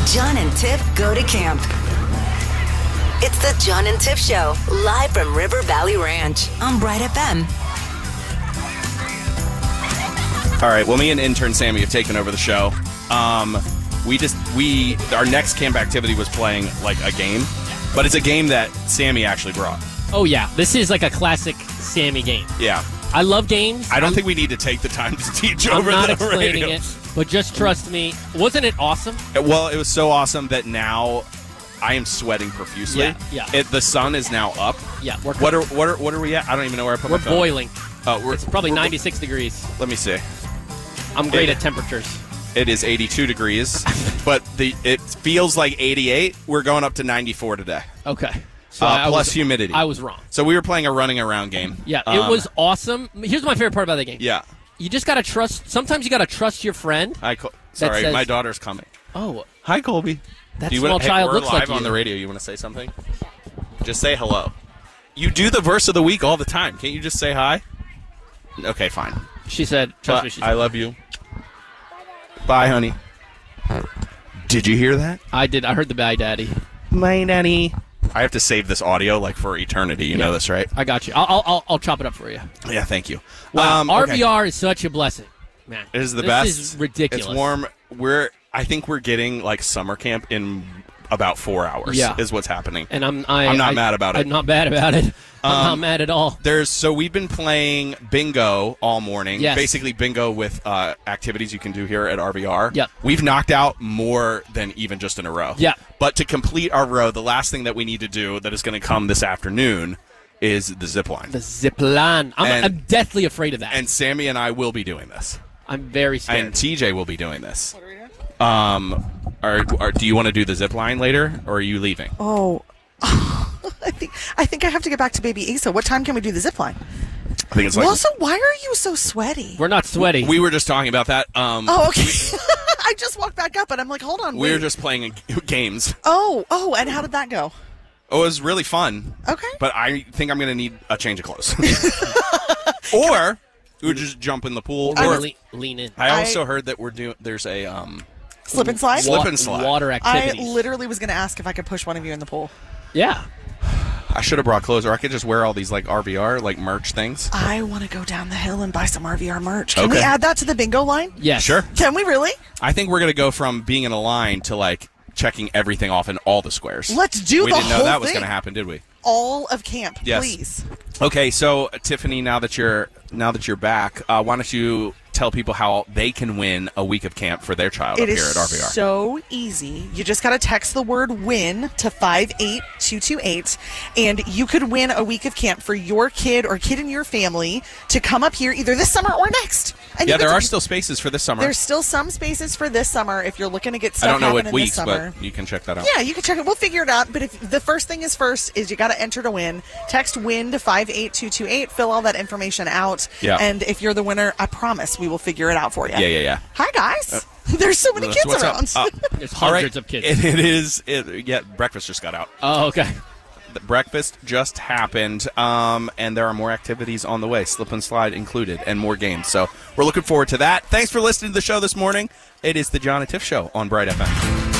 John and Tiff go to camp. It's the John and Tiff Show, live from River Valley Ranch on Bright FM. All right, well, me and intern Sammy have taken over the show. Our next camp activity was playing like a game, but it's a game that Sammy actually brought. Oh, yeah. This is like a classic Sammy game. Yeah. I love games. I don't think we need to take the time to teach I'm over not the explaining radio. it, but just trust me. Wasn't it awesome? Well, it was so awesome that now I am sweating profusely. Yeah. The sun is now up. Yeah. What are we at? I don't even know where I put my We're phone. boiling. Oh, It's probably 96 degrees. Let me see. I'm great at temperatures. It is 82 degrees, but it feels like 88. We're going up to 94 today. Okay. So Plus humidity. I was wrong. So we were playing a running around game. Yeah, it was awesome. Here's my favorite part about the game. Yeah. You just got to trust. Sometimes you got to trust your friend. Sorry, says- my daughter's coming. Oh, Hi, Colby. that Do you small wanna- child we're looks live like you. on the radio. You want to say something? Just say hello. You do the verse of the week all the time. Can't you just say hi? Okay, fine. She said, trust me, she said, I love you. Bye, honey. Did you hear that? I did. I heard the bye, Daddy. My nanny. I have to save this audio like for eternity. You know this, right? I got you. I'll chop it up for you. Yeah, thank you. Wow, Okay. RVR is such a blessing, man. It is the this best. This is ridiculous. It's warm. I think we're getting like summer camp in about 4 hours. Yeah. Is what's happening. And I'm not mad about it. I'm not bad about it. I'm not mad at all. So we've been playing bingo all morning. Yes. Basically bingo with activities you can do here at RVR. Yep. We've knocked out more than even just in a row. Yeah. But to complete our row, the last thing that we need to do that is going to come this afternoon is the zip line. The zip line. I'm deathly afraid of that. And Sammy and I will be doing this. I'm very scared. And TJ will be doing this. What are we doing? Do you want to do the zip line later, or are you leaving? Oh, I think I have to get back to baby Asa. What time can we do the zip line? I think it's like. Also, why are you so sweaty? We're not sweaty. We were just talking about that. Oh, okay. I just walked back up, and I'm like, hold on. We were wait. just playing games. Oh, and how did that go? Oh, it was really fun. Okay. But I think I'm going to need a change of clothes. Or we would just jump in the pool. We're Or gonna lean in. I also heard that there's a Slip and slide? Slip and slide. Water I activities. literally was going to ask if I could push one of you in the pool. Yeah. I should have brought clothes, or I could just wear all these like RVR like merch things. I want to go down the hill and buy some RVR merch. Can Okay. we add that to the bingo line? Yes. Sure. Can we really? I think we're going to go from being in a line to like checking everything off in all the squares. Let's do we the didn't know whole that was thing. going to happen, did we? All of camp, Yes. please. Okay, so Tiffany, now that you're back, why don't you tell people how they can win a week of camp for their child up It here is at RVR? so easy. You just got to text the word WIN to 58228, and you could win a week of camp for your kid or kid in your family to come up here either this summer or next. And Yeah, you get there to- are still spaces for this summer. There's still some spaces for this summer if you're looking to get I stuff don't know what happening weeks, this summer. but you can check that out. Yeah, you can check it. We'll figure it out. But if the first thing is first is you got to enter to win. Text WIN to 58228. Fill all that information out. Yeah. And if you're the winner, I promise we will figure it out for you. Yeah. Hi, guys. There's so many That's kids what's around. up. There's All right. hundreds of kids. Yeah, breakfast just got out. Oh, okay. The breakfast just happened, and there are more activities on the way, slip and slide included, and more games. So we're looking forward to that. Thanks for listening to the show this morning. It is the John and Tiff Show on Bright FM.